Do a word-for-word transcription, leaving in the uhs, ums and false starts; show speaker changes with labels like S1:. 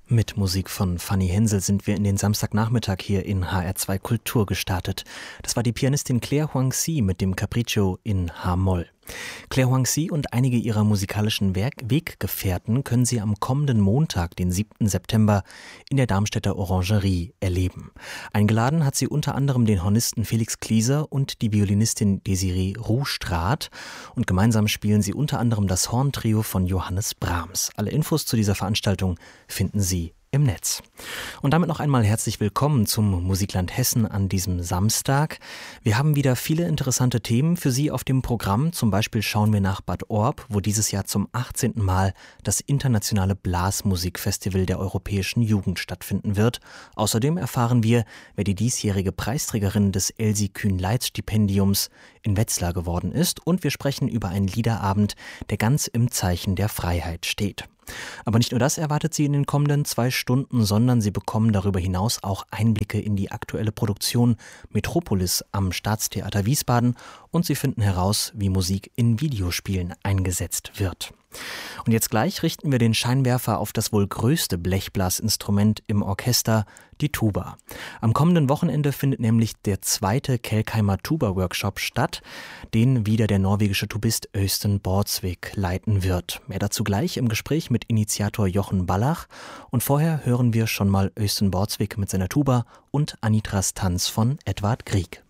S1: Mit Musik von Fanny Hensel sind wir in den Samstagnachmittag hier in H R zwei Kultur gestartet. Das war die Pianistin Claire Huangzi mit dem Capriccio in H-Moll. Claire Huangzi und einige ihrer musikalischen Werk- Weggefährten können Sie am kommenden Montag, den siebten September, in der Darmstädter Orangerie erleben. Eingeladen hat sie unter anderem den Hornisten Felix Klieser und die Violinistin Desiree Ruhstraat. Und gemeinsam spielen sie unter anderem das Horntrio von Johannes Brahms. Alle Infos zu dieser Veranstaltung finden Sie im Netz. Und damit noch einmal herzlich willkommen zum Musikland Hessen an diesem Samstag. Wir haben wieder viele interessante Themen für Sie auf dem Programm. Zum Beispiel schauen wir nach Bad Orb, wo dieses Jahr zum achtzehnten Mal das internationale Blasmusikfestival der europäischen Jugend stattfinden wird. Außerdem erfahren wir, wer die diesjährige Preisträgerin des Elsie Kühn-Leitz-Stipendiums in Wetzlar geworden ist. Und wir sprechen über einen Liederabend, der ganz im Zeichen der Freiheit steht. Aber nicht nur das erwartet Sie in den kommenden zwei Stunden, sondern Sie bekommen darüber hinaus auch Einblicke in die aktuelle Produktion Metropolis am Staatstheater Wiesbaden und Sie finden heraus, wie Musik in Videospielen eingesetzt wird. Und jetzt gleich richten wir den Scheinwerfer auf das wohl größte Blechblasinstrument im Orchester, die Tuba. Am kommenden Wochenende findet nämlich der zweite Kelkheimer Tuba-Workshop statt, den wieder der norwegische Tubist Øystein Bordsvik leiten wird. Mehr dazu gleich im Gespräch mit Initiator Jochen Ballach. Und vorher hören wir schon mal Øystein Bordsvik mit seiner Tuba und Anitras Tanz von Edvard Grieg.